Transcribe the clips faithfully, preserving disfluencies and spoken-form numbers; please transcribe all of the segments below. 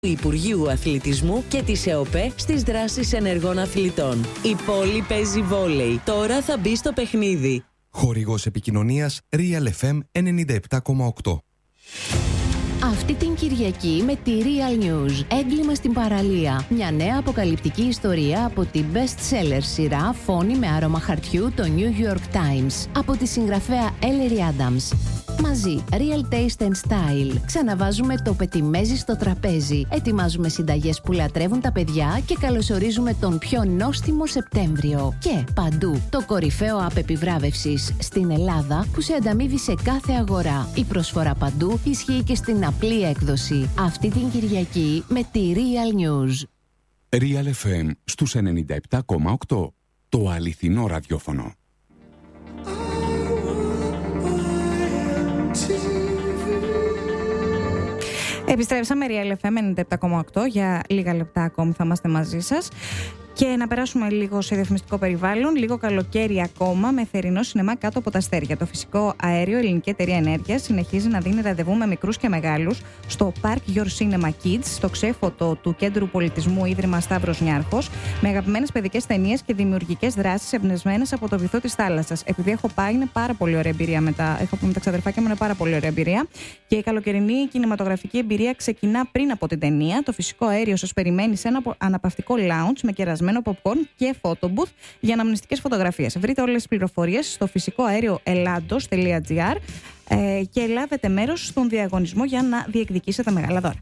του Υπουργείου Αθλητισμού και της ΕΟΠΕ στις δράσεις ενεργών αθλητών. Η πόλη παίζει βόλεϊ. Τώρα θα μπει στο παιχνίδι. Χορηγός επικοινωνίας Real εφ εμ ενενήντα επτά κόμμα οκτώ. Αυτή την Κυριακή με τη Real News. Έγκλημα στην παραλία. Μια νέα αποκαλυπτική ιστορία από την best-seller σειρά Φόνη με άρωμα χαρτιού, το New York Times. Από τη συγγραφέα Ellery Adams. Μαζί, Real Taste and Style. Ξαναβάζουμε το πετιμέζι στο τραπέζι. Ετοιμάζουμε συνταγές που λατρεύουν τα παιδιά και καλωσορίζουμε τον πιο νόστιμο Σεπτέμβριο. Και παντού, το κορυφαίο app επιβράβευσης στην Ελλάδα που σε ανταμείβει σε κάθε αγορά. Η προσφορά παντού ισχύει και στην απλή έκδοση. Αυτή την Κυριακή με τη Real News. Real εφ εμ στους ενενήντα επτά κόμμα οκτώ. Το αληθινό ραδιόφωνο. Επιστρέψαμε, Real εφ εμ ενενήντα επτά κόμμα οκτώ. Για λίγα λεπτά ακόμη θα είμαστε μαζί σας. Και να περάσουμε λίγο σε διαφημιστικό περιβάλλον. Λίγο καλοκαίρι ακόμα με θερινό σινεμά κάτω από τα αστέρια. Το φυσικό αέριο, ελληνική εταιρεία ενέργειας, συνεχίζει να δίνει ραντεβού με μικρούς και μεγάλους στο Park Your Cinema Kids, στο ξέφωτο του Κέντρου Πολιτισμού Ίδρυμα Σταύρος Νιάρχος, με αγαπημένες παιδικές ταινίες και δημιουργικές δράσεις εμπνευσμένες από το βυθό της θάλασσας. Επειδή έχω πάει, είναι πάρα πολύ ωραία εμπειρία μετά. Έχω πάει με τα ξαδερφάκια μου, είναι πάρα πολύ ωραία εμπειρία. Και η καλοκαιρινή κινηματογραφική εμπειρία ξεκινά πριν από την ταινία. Το φυσικό αέριο σας περιμένει σε ένα αναπαυτικό lounge με κερασμένο popcorn και photo booth για αναμνηστικές φωτογραφίες. Βρείτε όλες τις πληροφορίες στο φυσικό αέριο ελλάντος τελεία τζι άρ ε, και λάβετε μέρος στον διαγωνισμό για να διεκδικήσετε μεγάλα δώρα.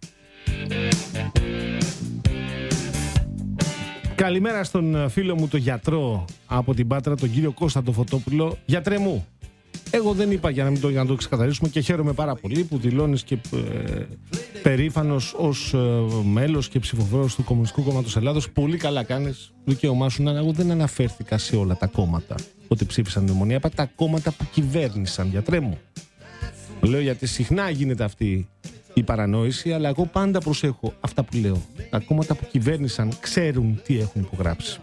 Καλημέρα στον φίλο μου, τον γιατρό από την Πάτρα, τον κύριο Κώστα το Φωτόπουλο. Γιατρέ μου, εγώ δεν είπα για να, μην το, για να το ξεκαθαρίσουμε και χαίρομαι πάρα πολύ που δηλώνεις και ε, περήφανος ως ε, μέλος και ψηφοφόρος του Κομμουνιστικού Κόμματος Ελλάδος. Πολύ καλά κάνεις, δικαίωμά σου. Εγώ δεν αναφέρθηκα σε όλα τα κόμματα ότι ψήφισαν μνημονία, είπα τα κόμματα που κυβέρνησαν, γιατρέ μου. Λέω γιατί συχνά γίνεται αυτή η παρανόηση, αλλά εγώ πάντα προσέχω αυτά που λέω. Τα κόμματα που κυβέρνησαν ξέρουν τι έχουν υπογράψει.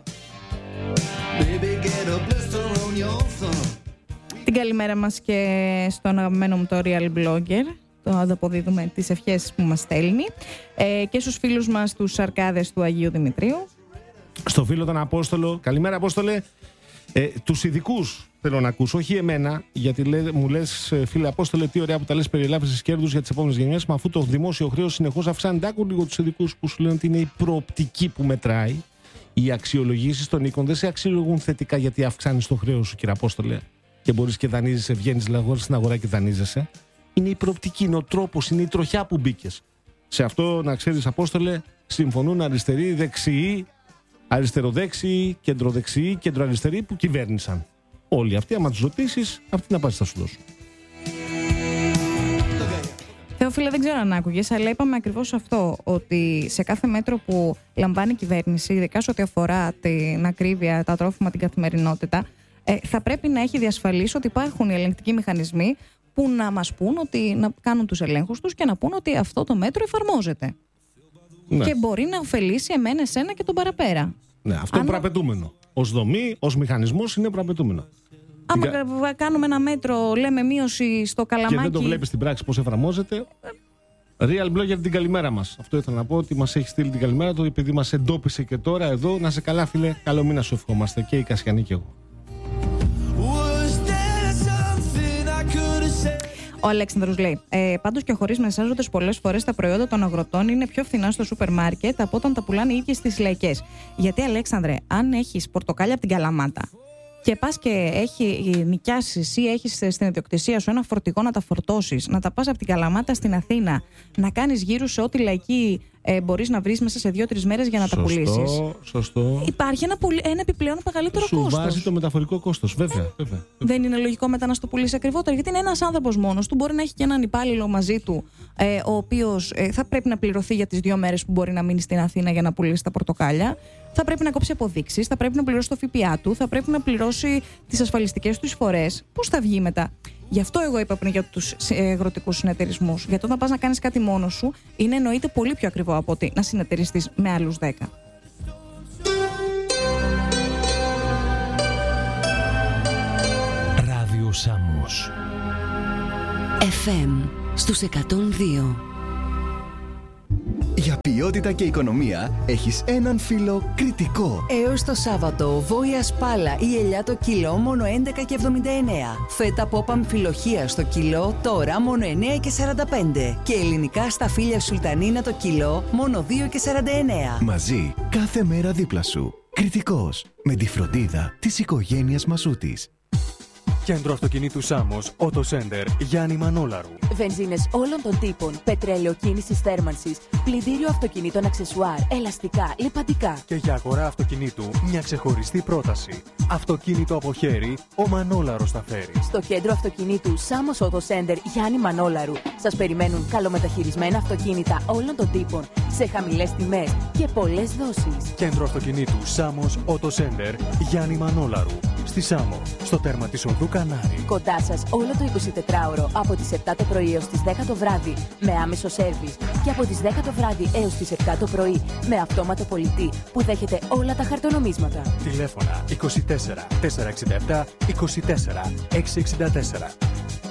Την καλημέρα μας και στον αγαπημένο μου το Real Blogger. Το ανταποδίδουμε τις ευχές που μας στέλνει. Ε, και στους φίλους μας τους Αρκάδες του Αγίου Δημητρίου. Στο φίλο τον Απόστολο. Καλημέρα, Απόστολε. Ε, τους ειδικούς θέλω να ακούσω, όχι εμένα, γιατί λέ, μου λες, φίλε Απόστολε, τι ωραία που τα λες περί ελάφρυνσης κέρδους για τις επόμενες γενιές. Μα αφού το δημόσιο χρέος συνεχώς αυξάνεται, άκου λίγο τους ειδικούς που σου λένε ότι είναι η προοπτική που μετράει. Οι αξιολογήσεις των οίκων δεν σε αξιολογούν θετικά γιατί αυξάνεις το χρέος σου, κύριε Απόστολε. Και μπορείς και δανείζεσαι, βγαίνεις στην αγορά και δανείζεσαι. Είναι η προοπτική, είναι ο τρόπος, είναι η τροχιά που μπήκες. Σε αυτό, να ξέρεις, Απόστολε, συμφωνούν αριστεροί, δεξιοί, αριστεροδέξιοι, κεντροδεξιοί, κεντροαριστεροί που κυβέρνησαν. Όλοι αυτοί, άμα τους ρωτήσεις, αυτή την απάντηση θα σου δώσουν. Θεόφιλε, δεν ξέρω αν άκουγες, αλλά είπαμε ακριβώς αυτό, ότι σε κάθε μέτρο που λαμβάνει η κυβέρνηση, ειδικά σε ό,τι αφορά την ακρίβεια, τα τρόφιμα, την καθημερινότητα, ε, θα πρέπει να έχει διασφαλίσει ότι υπάρχουν οι ελεγκτικοί μηχανισμοί που να μας πούν ότι να κάνουν τους ελέγχους τους και να πούν ότι αυτό το μέτρο εφαρμόζεται. Ναι. Και μπορεί να ωφελήσει εμένα, εσένα και τον παραπέρα. Ναι, αυτό είναι προαπαιτούμενο. Ως δομή, ως μηχανισμός είναι προαπαιτούμενο. Άμα Την... κάνουμε ένα μέτρο, λέμε μείωση στο καλαμάκι. Και δεν το βλέπεις στην πράξη πώς εφαρμόζεται. Real Blogger, την καλημέρα μας. Αυτό ήθελα να πω, ότι μας έχει στείλει την καλημέρα του, επειδή μας εντόπισε και τώρα εδώ. Να σε καλά, φίλε. Καλό μήνα σου ευχόμαστε και η Κασιανή και εγώ. Ο Αλέξανδρος λέει: ε, πάντως και χωρίς μεσάζοντες, πολλές φορές τα προϊόντα των αγροτών είναι πιο φθηνά στο σούπερ μάρκετ από όταν τα πουλάνε οι ίδιες στις λαϊκές. Γιατί, Αλέξανδρε, αν έχεις πορτοκάλια από την Καλαμάτα και πας και έχει νοικιάσεις ή έχεις στην ιδιοκτησία σου ένα φορτηγό να τα φορτώσεις, να τα πας από την Καλαμάτα στην Αθήνα, να κάνεις γύρω σε ό,τι λαϊκή ε, μπορείς να βρεις μέσα σε δύο-τρεις μέρες για να σωστό, τα πουλήσεις. Σωστό. Υπάρχει ένα, πολύ, ένα επιπλέον μεγαλύτερο σου κόστος. Σου βάζει το μεταφορικό κόστος, βέβαια, ε, βέβαια, βέβαια. Δεν είναι λογικό μετά να στο πουλήσει ακριβότερα, γιατί είναι ένας άνθρωπος μόνος του, μπορεί να έχει και έναν υπάλληλο μαζί του, ε, ο οποίος ε, θα πρέπει να πληρωθεί για τις δύο μέρες που μπορεί να μείνει στην Αθήνα για να πουλήσει τα πορτοκάλια. Θα πρέπει να κόψει αποδείξεις, θα πρέπει να πληρώσει το ΦΠΑ του, θα πρέπει να πληρώσει τις ασφαλιστικές του εισφορές. Πώς θα βγει μετά? Γι' αυτό εγώ είπα πριν για τους αγροτικούς συνεταιρισμούς. Γιατί όταν πας να κάνεις κάτι μόνος σου, είναι εννοείται πολύ πιο ακριβό από ότι να συνεταιριστείς με άλλους δέκα. Ράδιο Σάμμος εφ εμ στους εκατόν δύο. Για Ποιότητα και οικονομία, έχεις έναν φίλο Κρητικό. Έως το Σάββατο, βόηα σπάλα ή ελιά το κιλό μόνο έντεκα και εβδομήντα εννέα. Φέτα πόπα αμφιλοχεία στο κιλό τώρα μόνο εννέα και σαράντα πέντε. Και ελληνικά σταφύλια σουλτανίνα το κιλό μόνο δύο και σαράντα εννέα. Μαζί, κάθε μέρα δίπλα σου. Κρητικός, με τη φροντίδα της οικογένειας Μασούτης. Κέντρο αυτοκινήτου Σάμος, Auto Center, Γιάννη Μανόλαρου. Βενζίνες όλων των τύπων, πετρέλαιο κίνησης θέρμανσης, πλυντήριο αυτοκινήτων αξεσουάρ, ελαστικά, λιπαντικά. Και για αγορά αυτοκινήτου, μια ξεχωριστή πρόταση. Αυτοκίνητο από χέρι, ο Μανόλαρος θα φέρει. Στο κέντρο αυτοκινήτου Σάμος Auto Center, Γιάννη Μανόλαρου, σας περιμένουν καλομεταχειρισμένα αυτοκίνητα όλων των τύπων, σε χαμηλές τιμές και πολλές δόσεις. Κέντρο αυτοκινήτου Σάμος Auto Center, Γιάννη Μανόλαρου. Στη Σάμο, στο τέρμα της οδού Κανάρη. Κοντά σας όλο το εικοσιτετράωρο από τις επτά το πρωί έως τις δέκα το βράδυ με άμεσο σέρβις και από τις δέκα το βράδυ έως τις επτά το πρωί με αυτόματο πολιτή που δέχεται όλα τα χαρτονομίσματα. Τηλέφωνα είκοσι τέσσερα τετρακόσια εξήντα επτά είκοσι τέσσερα εξακόσια εξήντα τέσσερα.